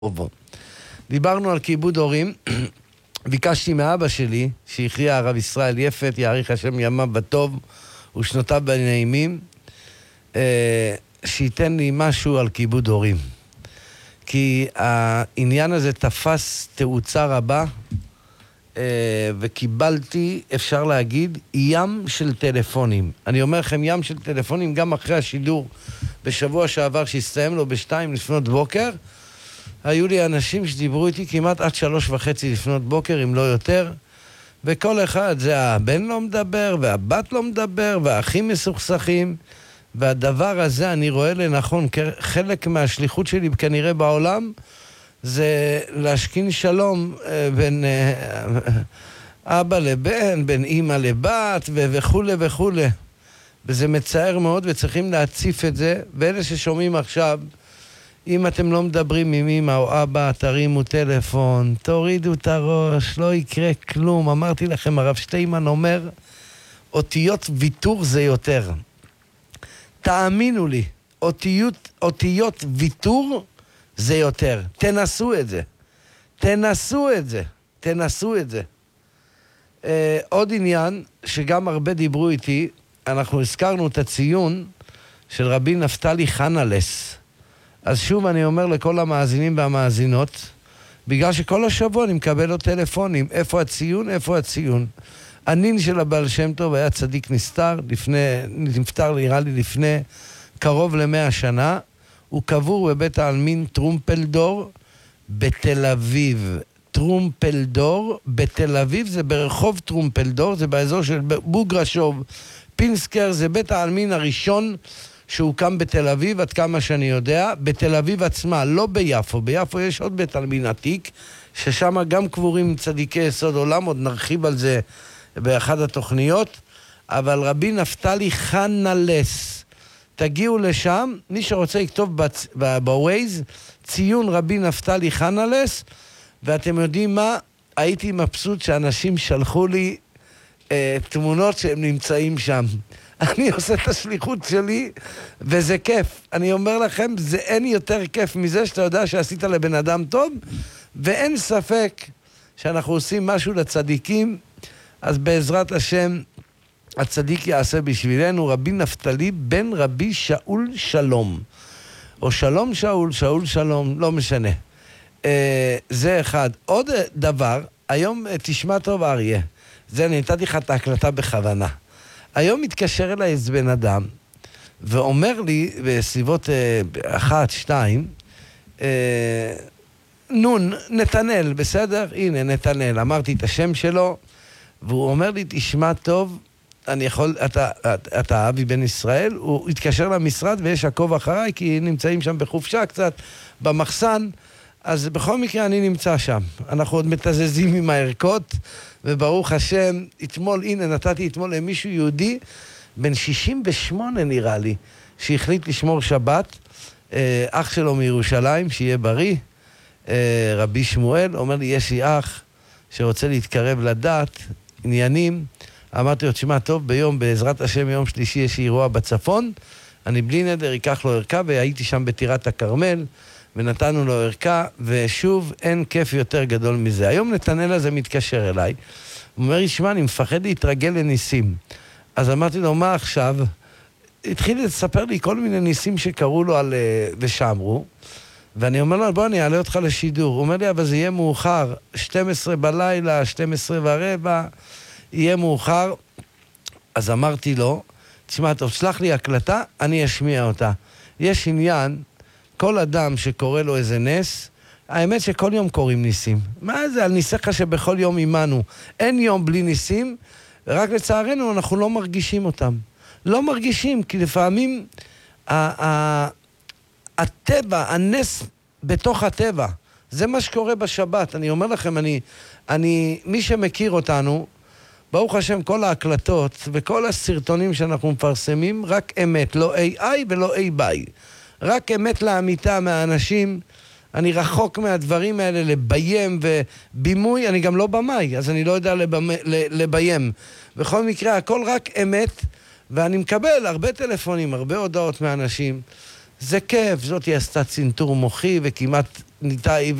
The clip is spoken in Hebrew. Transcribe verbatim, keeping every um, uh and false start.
דיברנו על כיבוד הורים. ביקשתי מאבא שלי, שהכריע הרב ישראל יפת, יאריך השם ימיו בטוב ושנותיו בנעימים, שייתן לי משהו על כיבוד הורים. כי העניין הזה תפס תאוצה רבה, וקיבלתי, אפשר להגיד, ים של טלפונים. אני אומר לכם, ים של טלפונים, גם אחרי השידור בשבוע שעבר, שהסתיים לו בשתיים לפנות בוקר, היו לי אנשים שדיברו איתי כמעט עד שלוש וחצי לפנות בוקר, אם לא יותר, וכל אחד, זה הבן לא מדבר, והבת לא מדבר, והאחים מסוכסכים, והדבר הזה אני רואה לנכון, חלק מהשליחות שלי כנראה בעולם, זה להשכין שלום בין אבא לבן, בין אמא לבת וכו' וכו'. וזה מצער מאוד וצריכים להציף את זה. ואלה ששומעים עכשיו, אם אתם לא מדברים עם אמא או אבא, תרימו טלפון, תורידו את הראש, לא יקרה כלום. אמרתי לכם, הרב שטיימן אומר, אותיות ויתור זה יותר. תאמינו לי, אותיות, אותיות ויתור זה יותר. תנסו את זה. תנסו את זה. תנסו את זה. אה, עוד עניין, שגם הרבה דיברו איתי, אנחנו הזכרנו את הציון של רבי נפתלי חנלס. אז שוב אני אומר לכל המאזינים והמאזינות, בגלל שכל השבוע אני מקבל לו טלפונים, איפה הציון, איפה הציון. הנין של הבעל שם טוב היה צדיק נסתר, לפני, נפטר נראה לי לפני קרוב למאה שנה, הוא קבור בבית העלמין טרומפלדור בתל אביב. טרומפלדור בתל אביב, זה ברחוב טרומפלדור, זה באזור של בוגרשוב. פינסקר זה בית העלמין הראשון שהוקם בתל אביב, עד כמה שאני יודע, בתל אביב עצמה, לא ביפו. ביפו יש עוד בית עלמין עתיק, ששם גם קבורים צדיקי יסוד עולם, עוד נרחיב על זה באחד התוכניות, אבל רבי נפתלי חנלס, תגיעו לשם, מי שרוצה לכתוב בווייז, ציון רבי נפתלי חנלס, ואתם יודעים מה? הייתי מבסוט שאנשים שלחו לי אה, תמונות שהם נמצאים שם. אני עושה את השליחות שלי, וזה כיף. אני אומר לכם, זה אין יותר כיף מזה שאתה יודע שעשית לבן אדם טוב, ואין ספק שאנחנו עושים משהו לצדיקים, אז בעזרת השם, הצדיק יעשה בשבילנו. רבי נפתלי בן רבי שאול שלום. או שלום שאול, שאול שלום, לא משנה. אה, זה אחד. עוד דבר, היום תשמע טוב אריה, זה אני נתתי לך את ההקלטה בכוונה. היום מתקשר אליי איזה בן אדם, ואומר לי בסביבות אה, אחת, שתיים, אה, נון, נתנאל, בסדר? הנה, נתנאל. אמרתי את השם שלו, והוא אומר לי, תשמע טוב, אני יכול, אתה, אתה, אתה אבי בן ישראל, הוא התקשר למשרד ויש עקוב אחריי, כי נמצאים שם בחופשה קצת, במחסן, אז בכל מקרה אני נמצא שם. אנחנו עוד מתזזים עם הערכות, וברוך השם, אתמול, הנה, נתתי אתמול למישהו יהודי, בן שישים ושמונה נראה לי, שהחליט לשמור שבת, אח שלו מירושלים, שיהיה בריא, רבי שמואל, אומר לי, יש לי אח שרוצה להתקרב לדת, עניינים, אמרתי לו, תשמע טוב, ביום, בעזרת השם, יום שלישי יש אירוע בצפון, אני בלי נדר, אקח לו ערכה, והייתי שם בטירת הכרמל, ונתנו לו ערכה, ושוב, אין כיף יותר גדול מזה. היום נתנאל הזה מתקשר אליי, הוא אומר לי, שמע, אני מפחד להתרגל לניסים. אז אמרתי לו, מה עכשיו? התחיל לספר לי כל מיני ניסים שקראו לו על, ושאמרו, ואני אומר לו, בוא, אני אעלה אותך לשידור. הוא אומר לי, אבל זה יהיה מאוחר, שתים עשרה בלילה, שתים עשרה ורבע, יהיה מאוחר. אז אמרתי לו, תשמע, טוב, שלח לי הקלטה, אני אשמיע אותה. יש עניין, כל אדם שקורא לו איזה נס, האמת שכל יום קוראים ניסים. מה זה? על ניסיך שבכל יום עמנו. אין יום בלי ניסים, רק לצערנו אנחנו לא מרגישים אותם. לא מרגישים, כי לפעמים ה- ה- הטבע, הנס בתוך הטבע, זה מה שקורה בשבת. אני אומר לכם, אני, אני, מי שמכיר אותנו, ברוך השם, כל ההקלטות וכל הסרטונים שאנחנו מפרסמים, רק אמת, לא איי איי ולא איי ביי. רק אמת לאמיתה מהאנשים. אני רחוק מהדברים האלה לביים ובימוי, אני גם לא במאי, אז אני לא יודע לבמ... לביים. בכל מקרה, הכל רק אמת, ואני מקבל הרבה טלפונים, הרבה הודעות מאנשים. זה כיף, זאת היא עשתה צנתור מוחי, וכמעט ניתאי,